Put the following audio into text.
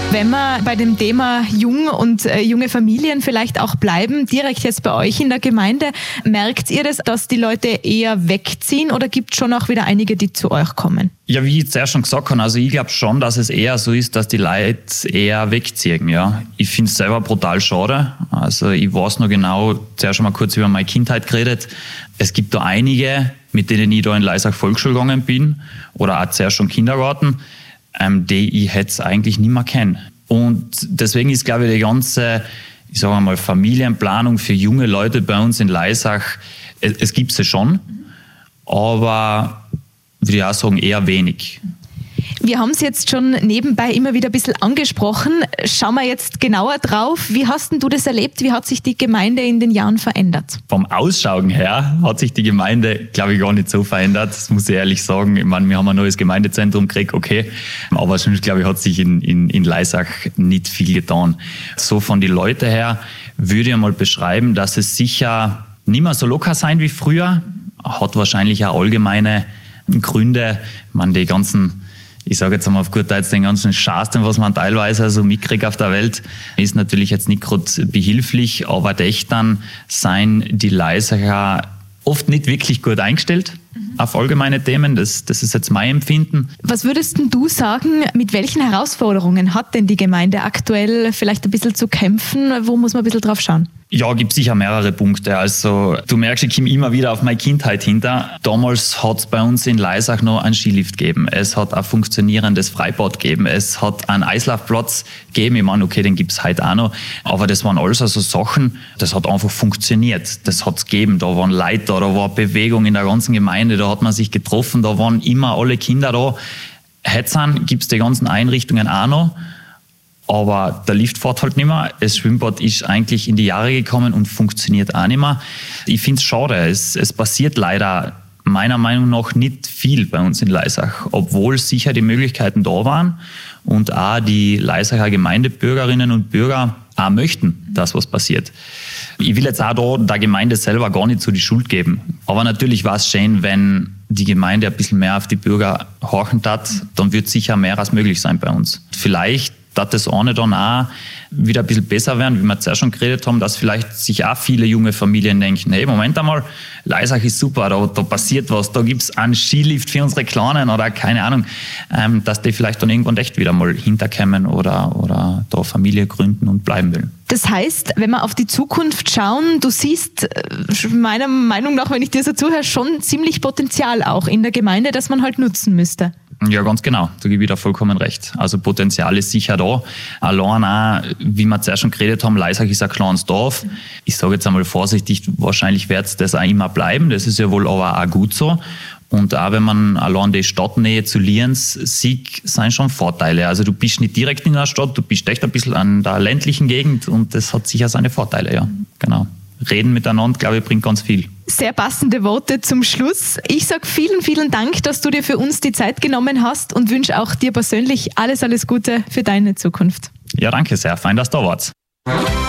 Wenn wir bei dem Thema jung und junge Familien vielleicht auch bleiben, direkt jetzt bei euch in der Gemeinde, merkt ihr das, dass die Leute eher wegziehen oder gibt es schon auch wieder einige, die zu euch kommen? Ja, wie ich zuerst schon gesagt habe, also ich glaube schon, dass es eher so ist, dass die Leute eher wegziehen. Ja. Ich finde es selber brutal schade. Also ich weiß noch genau, zuerst schon mal kurz über meine Kindheit geredet. Es gibt da einige, mit denen ich da in Laisach Volksschule gegangen bin oder auch zuerst schon Kindergarten, die ich jetzt eigentlich nicht mehr kenne. Und deswegen ist, glaube ich, die ganze, ich sage mal, Familienplanung für junge Leute bei uns in Laisach, es gibt sie schon, aber würde ich auch sagen, eher wenig. Wir haben es jetzt schon nebenbei immer wieder ein bisschen angesprochen. Schauen wir jetzt genauer drauf. Wie hast denn du das erlebt? Wie hat sich die Gemeinde in den Jahren verändert? Vom Ausschauen her hat sich die Gemeinde, glaube ich, gar nicht so verändert. Das muss ich ehrlich sagen. Ich meine, wir haben ein neues Gemeindezentrum gekriegt, okay. Aber sonst, glaube ich, hat sich in Laisach nicht viel getan. So von den Leuten her würde ich mal beschreiben, dass es sicher nicht mehr so locker sein wie früher. Hat wahrscheinlich auch allgemeine Gründe. Ich meine, die ganzen, ich sage jetzt einmal auf gut Deutsch, den ganzen Schatz, was man teilweise so mitkriegt auf der Welt, ist natürlich jetzt nicht gerade behilflich, aber echt dann seien die Laisacher oft nicht wirklich gut eingestellt auf allgemeine Themen. Das ist jetzt mein Empfinden. Was würdest denn du sagen, mit welchen Herausforderungen hat denn die Gemeinde aktuell vielleicht ein bisschen zu kämpfen? Wo muss man ein bisschen drauf schauen? Ja, gibt sicher mehrere Punkte. Also du merkst, ich komme immer wieder auf meine Kindheit hinter. Damals hat es bei uns in Laisach noch einen Skilift gegeben. Es hat ein funktionierendes Freibad gegeben. Es hat einen Eislaufplatz gegeben. Ich meine, okay, den gibt es heute auch noch. Aber das waren alles also Sachen, das hat einfach funktioniert. Das hat es gegeben. Da waren Leute da war Bewegung in der ganzen Gemeinde. Da hat man sich getroffen. Da waren immer alle Kinder da. Heute gibt es die ganzen Einrichtungen auch noch. Aber der Lift fährt halt nicht mehr. Das Schwimmbad ist eigentlich in die Jahre gekommen und funktioniert auch nicht mehr. Ich finde es schade. Es passiert leider meiner Meinung nach nicht viel bei uns in Laisach, obwohl sicher die Möglichkeiten da waren und auch die Laisacher Gemeindebürgerinnen und Bürger auch möchten, dass was passiert. Ich will jetzt auch da der Gemeinde selber gar nicht so die Schuld geben. Aber natürlich war es schön, wenn die Gemeinde ein bisschen mehr auf die Bürger horchen hat, dann wird sicher mehr als möglich sein bei uns. Vielleicht dass das eine dann auch wieder ein bisschen besser werden, wie wir zuerst schon geredet haben, dass vielleicht sich auch viele junge Familien denken, hey, Moment einmal, Laisach ist super, da passiert was, da gibt es einen Skilift für unsere Kleinen oder keine Ahnung, dass die vielleicht dann irgendwann echt wieder mal hinterkommen oder da Familie gründen und bleiben will. Das heißt, wenn wir auf die Zukunft schauen, du siehst meiner Meinung nach, wenn ich dir so zuhöre, schon ziemlich Potenzial auch in der Gemeinde, das man halt nutzen müsste. Ja, ganz genau. Da gebe ich dir vollkommen recht. Also Potenzial ist sicher da. Allein auch, wie wir zuerst schon geredet haben, Laisach ist ein kleines Dorf. Ich sage jetzt einmal vorsichtig, wahrscheinlich wird es das auch immer bleiben. Das ist ja wohl aber auch gut so. Und auch wenn man allein die Stadtnähe zu Lienz sieht, sind schon Vorteile. Also du bist nicht direkt in der Stadt, du bist echt ein bisschen an der ländlichen Gegend und das hat sicher seine Vorteile, ja. Genau. Reden miteinander, glaube ich, bringt ganz viel. Sehr passende Worte zum Schluss. Ich sage vielen, vielen Dank, dass du dir für uns die Zeit genommen hast und wünsche auch dir persönlich alles, alles Gute für deine Zukunft. Ja, danke sehr. Fein, dass du da warst.